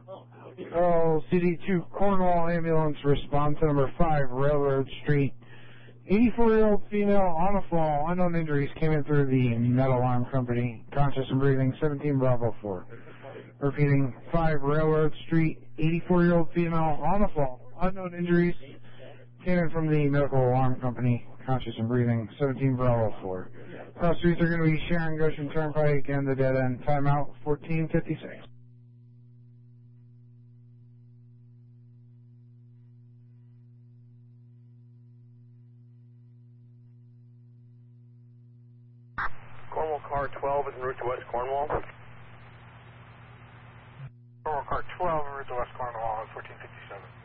Oh, CD2 Cornwall ambulance response to number 5 Railroad Street. 84-year-old female on a fall, unknown injuries came in through the metal arm company, conscious and breathing, 17 Bravo 4. Repeating, 5 Railroad Street, 84-year-old female on a fall, unknown injuries came in from the medical alarm company, conscious and breathing, 17 Bravo 4. Cross streets are going to be Sharon Goshen Turnpike and the dead end. Timeout 1456. Cornwall car 12 is en route to West Cornwall. Cornwall car 12 en route to West Cornwall, 1457.